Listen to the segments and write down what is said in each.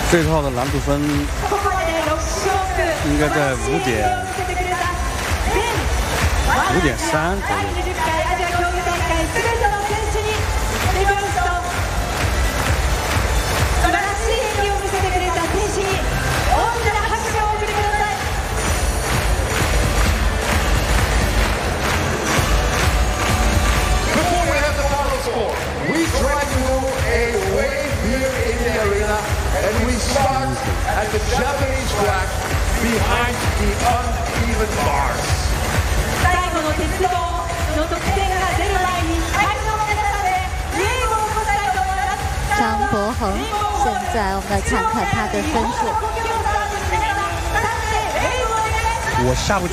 这套的难度分应该在5.3左右。 We try to do a wave here in the arena, and we start at the Japanese flag behind the uneven bars. 最後の鉄棒の得点が出る前に会場の皆さんでウェーブを起こしたいと思います。 张博恒，现在我们来看看他的分数。 我下不去。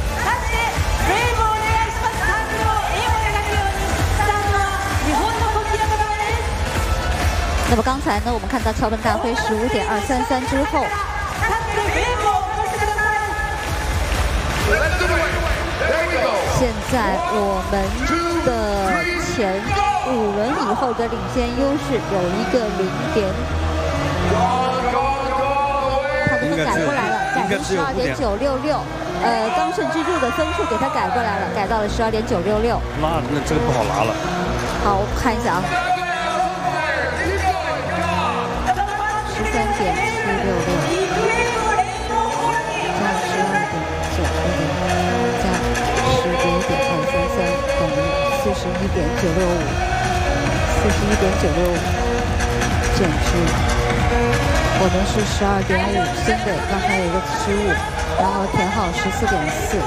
那么刚才呢，我们看到桥本大辉15.233之后，现在我们的前5轮以后的领先优势有一个0点，他给他改过来了，改成12.966。刚胜之柱的分数给他改过来了，改到了12.966。 那这个不好拿了。 好，我看一下啊。13.766加12.966加19.233等于41.965，减去我们是12.5，孙伟刚才有一个失误，然后田浩14.4，14.4，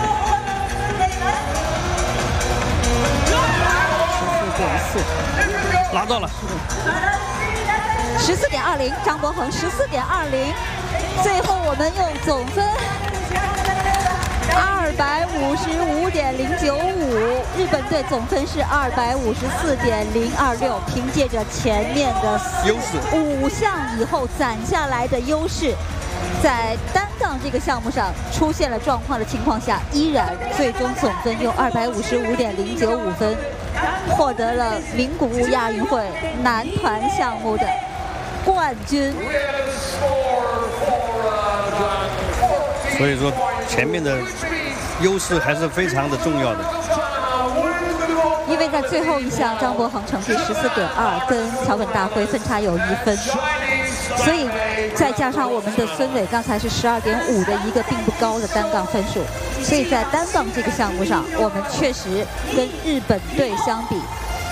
拿到了。 14.20，张博恒14.20，最后我们用总分255.095，日本队总分是254.026，凭借着前面的优势 5项以后攒下来的优势，在单杠这个项目上出现了状况的情况下，依然最终总分用255.095分获得了名古屋亚运会男团项目的冠军。 所以说前面的优势还是非常的重要的。 因为在最后一项，张博恒成绩14.2，跟桥本大辉分差有1分，所以再加上我们的孙伟刚才是12.5的一个并不高的单杠分数，所以在单杠这个项目上，我们确实跟日本队相比，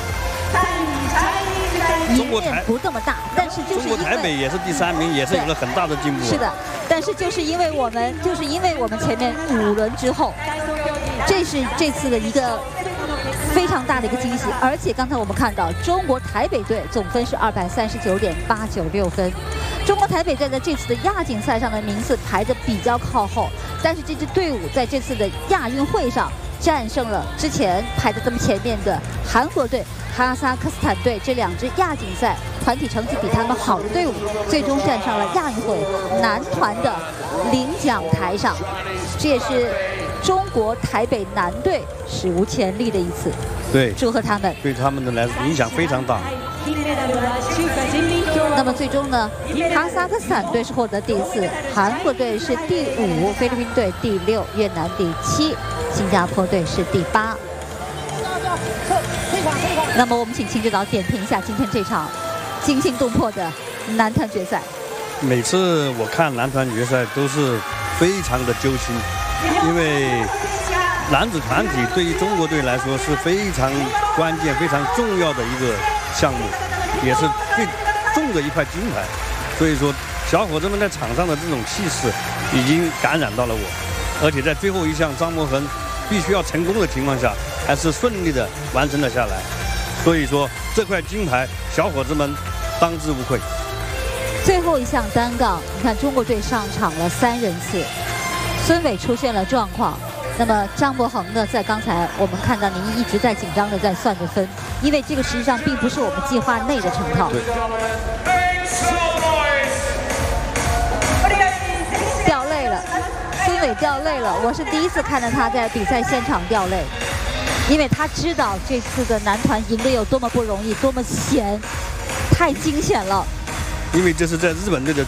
赢面不这么大，但是就是因为中国台北也是第3名，也是有了很大的进步。 是的，但是就是因为我们前面5轮之后，这是这次的一个非常大的一个惊喜。而且刚才我们看到中国台北队总分是239.896分，中国台北队在这次的亚锦赛上的名次排得比较靠后，但是这支队伍在这次的亚运会上战胜了之前排得这么前面的韩国队、哈萨克斯坦队这2支亚锦赛团体成绩比他们好的队伍，最终站上了亚运会男团的领奖台上，这也是中国台北男队史无前例的一次。 对， 祝贺他们， 对他们的影响非常大。 那么最终呢，哈萨克斯坦队是获得第4，韩国队是第5，菲律宾队第6，越南第7，新加坡队是第8。那么我们请秦指导点评一下今天这场惊心动魄的男团决赛。 每次我看男团决赛都是非常的揪心，因为男子团体对于中国队来说是非常关键、非常重要的一个项目，也是最重的一块金牌。所以说，小伙子们在场上的这种气势已经感染到了我，而且在最后一项张博恒必须要成功的情况下，还是顺利的完成了下来。所以说，这块金牌，小伙子们当之无愧。 最后一项单杠，你看中国队上场了3人次，孙伟出现了状况。那么张博恒呢，在刚才我们看到您一直在紧张的在算着分，因为这个实际上并不是我们计划内的成套。掉泪了，孙伟掉泪了，我是第一次看到他在比赛现场掉泪，因为他知道这次的男团赢得有多么不容易，多么险，太惊险了。 因为这是在日本队的